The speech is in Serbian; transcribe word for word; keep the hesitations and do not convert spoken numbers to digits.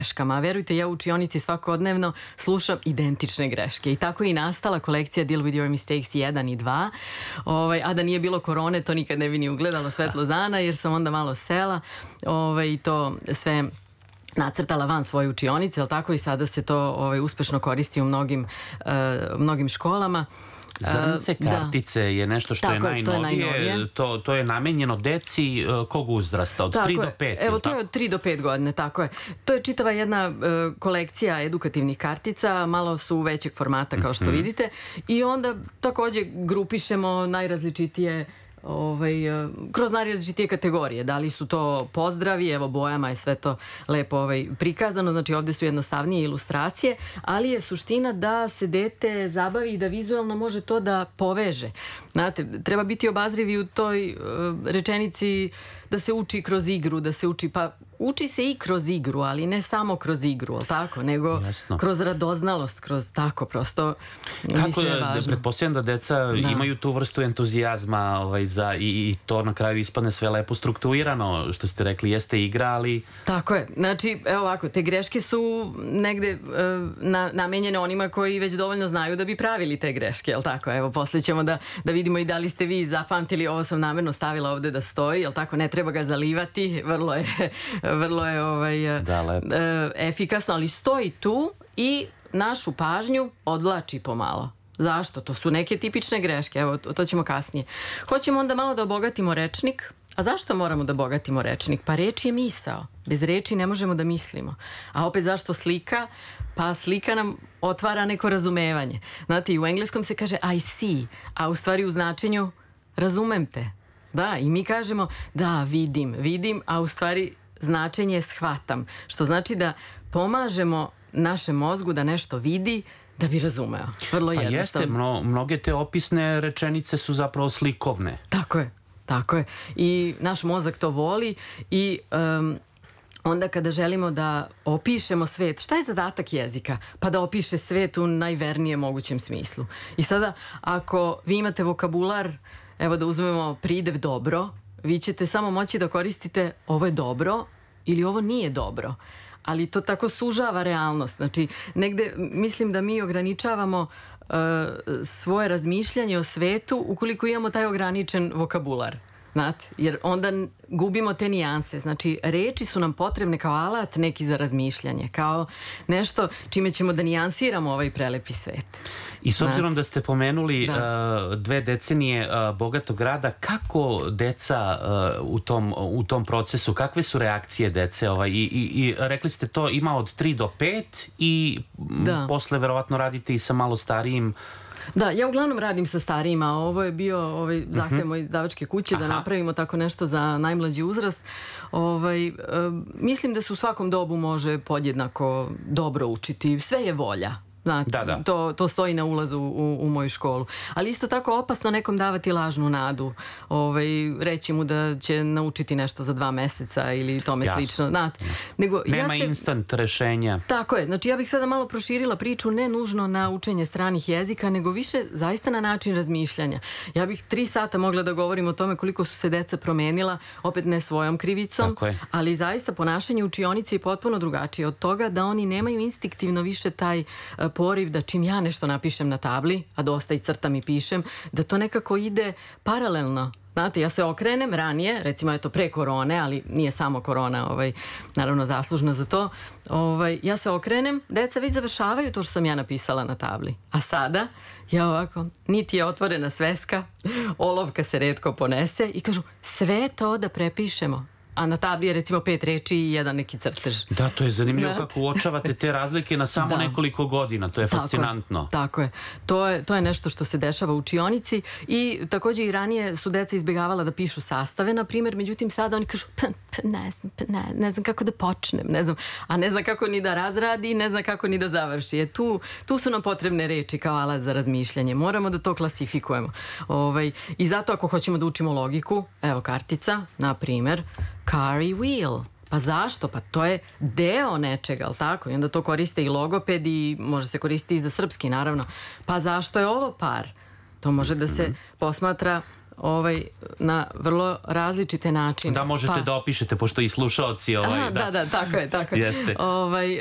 greškama. Verujte, ja u učionici svakodnevno slušam identične greške i tako je i nastala kolekcija Deal with your mistakes jedan i dva. Ovaj, a da nije bilo korone, to nikad ne bi ni ugledalo svetlo dana, jer sam onda malo sela ovaj, i to sve nacrtala van svoje učionice, ali tako i sada se to ovaj, uspešno koristi u mnogim, uh, mnogim školama. Zrnce kartice je nešto što je najnovije, to, to je namenjeno deci kog uzrasta, od tri do pet. Evo, to je od tri do pet godine, tako je. To je čitava jedna kolekcija edukativnih kartica, malo su većeg formata kao što vidite i onda takođe grupišemo najrazličitije Ovaj, kroz najrazličitije kategorije. Da li su to pozdravi, evo bojama je sve to lepo ovaj, prikazano, znači ovde su jednostavnije ilustracije, ali je suština da se dete zabavi i da vizualno može to da poveže. Znate, treba biti obazriv i u toj uh, rečenici da se uči kroz igru, da se uči, pa uči se i kroz igru, ali ne samo kroz igru, ali tako, nego Jasno. kroz radoznalost, kroz tako, prosto kako je, da pretpostavljam da deca da. imaju tu vrstu entuzijazma ovaj, za, i, i to na kraju ispadne sve lepo strukturirano, što ste rekli, jeste igra, ali... Tako je, znači, evo ovako, te greške su negde uh, na, namenjene onima koji već dovoljno znaju da bi pravili te greške, jel tako, evo, posle ćemo da, da vidimo i da li ste vi zapamtili, ovo sam namerno stavila ovde da stoji, jel tako, ne treba ga zalivati, vrlo je, vrlo je ovaj, da, uh, efikasno, ali stoji tu i našu pažnju odvlači pomalo. Zašto? To su neke tipične greške, evo, to, to ćemo kasnije. Hoćemo onda malo da obogatimo rečnik. A zašto moramo da obogatimo rečnik? Pa reč je misao. Bez reči ne možemo da mislimo. A opet zašto slika? Pa slika nam otvara neko razumevanje. Znate, i u engleskom se kaže I see, a u stvari u značenju razumem te. Da, i mi kažemo da, vidim, vidim, a u stvari značenje je shvatam. Što znači da pomažemo našem mozgu da nešto vidi, da bi razumeo. Vrlo pa jednostavno. Jeste, mno, mnoge te opisne rečenice su zapravo slikovne. Tako je, tako je. I naš mozak to voli i um, onda kada želimo da opišemo svet, šta je zadatak jezika? Pa da opiše svet u najvernijem mogućem smislu. I sada, ako vi imate vokabular, evo da uzmemo pridev dobro, vi ćete samo moći da koristite ovo je dobro ili ovo nije dobro. Ali to tako sužava realnost. Znači, negde mislim da mi ograničavamo uh, svoje razmišljanje o svetu ukoliko imamo taj ograničen vokabular. Znate, jer onda gubimo te nijanse. Znači, reči su nam potrebne kao alat neki za razmišljanje, kao nešto čime ćemo da nijansiramo ovaj prelepi svet. I s obzirom da ste pomenuli da. uh, dve decenije uh, bogatog rada, kako deca uh, u, tom, u tom procesu, kakve su reakcije dece? Ovaj, i, i, i rekli ste to ima od tri do pet i da. posle verovatno radite i sa malo starijim. Da, ja uglavnom radim sa starijima, a ovo je bio ovaj, zahtev moje izdavačke kuće da napravimo tako nešto za najmlađi uzrast. Ovaj, e, mislim da se u svakom dobu može podjednako dobro učiti, sve je volja. Znate, da, da. To, to stoji na ulazu u, u moju školu. Ali isto tako opasno nekom davati lažnu nadu. Ovaj, reći mu da će naučiti nešto za dva meseca ili tome Jasno. slično. Znate, nego, Nema ja se, instant rešenja. Tako je. Znači ja bih sada malo proširila priču ne nužno na učenje stranih jezika, nego više zaista na način razmišljanja. Ja bih tri sata mogla da govorim o tome koliko su se deca promenila, opet ne svojom krivicom, ali zaista ponašanje učionice je potpuno drugačije od toga da oni nemaju instinktivno više taj poriv da čim ja nešto napišem na tabli, a dosta i crtam i pišem, da to nekako ide paralelno. Znate, ja se okrenem ranije, recimo eto pre korone, ali nije samo korona, ovaj, naravno zaslužna za to, ovaj, ja se okrenem, deca već završavaju to što sam ja napisala na tabli. A sada, ja ovako, niti je otvorena sveska, olovka se retko ponese i kažu, sve to da prepišemo. A na tabli je recimo pet reči i jedan neki crtež. Da, to je zanimljivo kako uočavate te razlike na samo da. nekoliko godina, to je fascinantno. Tako je, tako je. To je, to je nešto što se dešava u učionici i takođe i ranije su deca izbjegavala da pišu sastave, na primjer, međutim sada oni kažu, p, p, ne znam, p, ne, ne znam kako da počnem, ne znam, a ne znam kako ni da razradi, ne znam kako ni da završi. Je, tu, tu su nam potrebne reči kao alat za razmišljanje, moramo da to klasifikujemo. Ovaj, I zato ako hoćemo da učimo logiku, evo kartica, na primjer, car i wheel. Pa zašto? Pa to je deo nečega, ali tako? I onda to koriste i logoped i može se koristiti i za srpski, naravno. Pa zašto je ovo par? To može da se posmatra ovaj, na vrlo različite načine. Da, možete pa, da opišete, pošto i slušaoci... Ovaj, aha, da, da, da, tako je, tako je. Jeste. Ovaj,